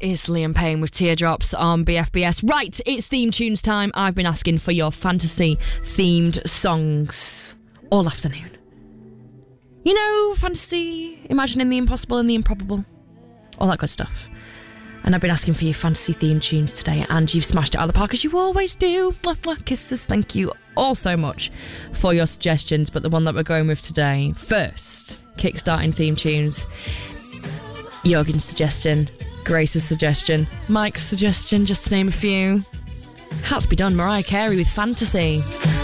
is Liam Payne with Teardrops on BFBS. Right, it's theme tunes time. I've been asking for your fantasy-themed songs all afternoon. You know, fantasy, imagining the impossible and the improbable, all that good stuff. And I've been asking for your fantasy-themed tunes today, and you've smashed it out of the park, as you always do. Mwah, mwah, kisses. Thank you all so much for your suggestions, but the one that we're going with today, first, kickstarting theme tunes. Jurgen's suggestion, Grace's suggestion, Mike's suggestion, just to name a few. Had to be done, Mariah Carey with Fantasy.